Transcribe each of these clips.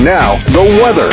Now, the weather.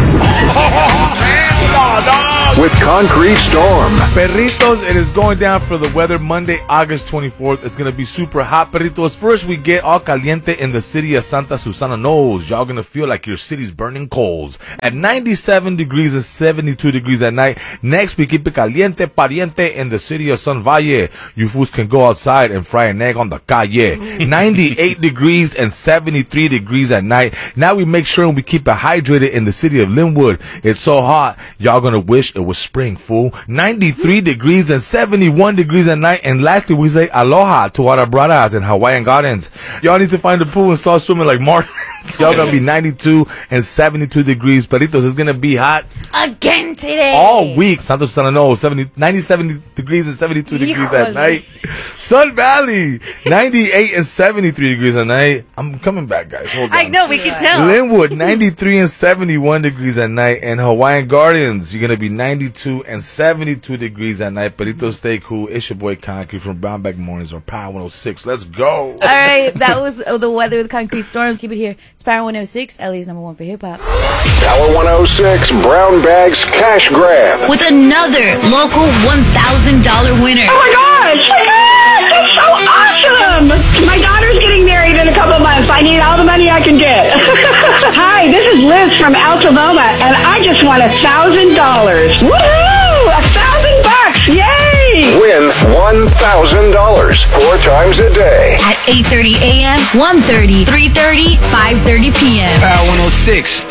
With Concrete Storm. Perritos, it is going down for the weather Monday, August 24th. It's going to be super hot, Perritos. First, we get all caliente in the city of Santa Susana. Knows y'all going to feel like your city's burning coals at 97 degrees and 72 degrees at night. Next, we keep it caliente, pariente in the city of Sun Valle. You fools can go outside and fry an egg on the calle. 98 degrees and 73 degrees at night. Now we make sure we keep it hydrated in the city of Linwood. It's so hot, y'all going to wish it was spring, fool. 93 degrees and 71 degrees at night. And lastly, we say aloha to our brothers in Hawaiian Gardens. Y'all need to find a pool and start swimming like Martins. Y'all gonna be 92 and 72 degrees. Perritos, it's gonna be hot again today. All week. Santo Susana, no, 97 degrees and 72 degrees at night. Sun Valley, 98 and 73 degrees at night. I'm coming back, guys. Hold on. I know, we can tell. Linwood, 93 and 71 degrees at night. And Hawaiian Gardens, you're gonna be 92 and 72 degrees at night. Perritos, stay cool. It's your boy Concrete from Brownback Mornings on Power 106. Let's go. All right, that was the weather with Concrete Storms. Keep it here. It's Power 106, LA's number one for hip hop. Power 106 Brown Bags Cash Grab. With another local $1,000 winner. Oh my gosh! That's so awesome! My daughter's getting married in a couple of months. I need all the money I can get. Hi, this is Liz from Altamoma, and I just won $1,000. Woohoo! $1,000! Yay! Win $1,000 4 times a day. At 8:30 a.m., 1:30, 3:30, 5:30 p.m. Power 106.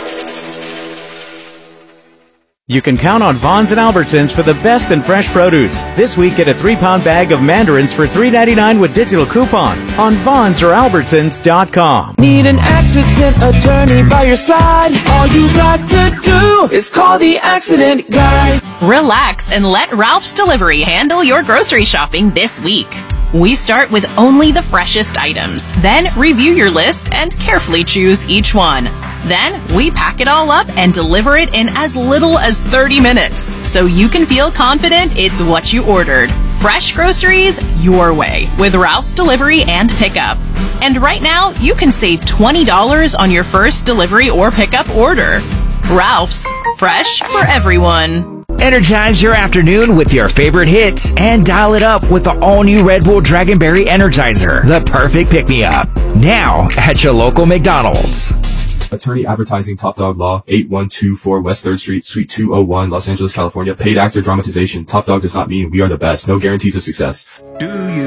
You can count on Vons and Albertsons for the best in fresh produce. This week, get a 3-pound bag of mandarins for $3.99 with digital coupon on Vons or Albertsons.com. Need an accident attorney by your side? All you got to do is call the accident guy. Relax and let Ralph's Delivery handle your grocery shopping this week. We start with only the freshest items, then review your list and carefully choose each one. Then we pack it all up and deliver it in as little as 30 minutes, so you can feel confident it's what you ordered. Fresh groceries your way with Ralph's Delivery and Pickup. And right now, you can save $20 on your first delivery or pickup order. Ralph's, fresh for everyone. Energize your afternoon with your favorite hits and dial it up with the all-new Red Bull Dragonberry Energizer, the perfect pick-me-up. Now at your local McDonald's. Attorney Advertising, Top Dog Law, 8124 West 3rd Street, Suite 201, Los Angeles, California. Paid actor dramatization. Top Dog does not mean we are the best. No guarantees of success. Do you?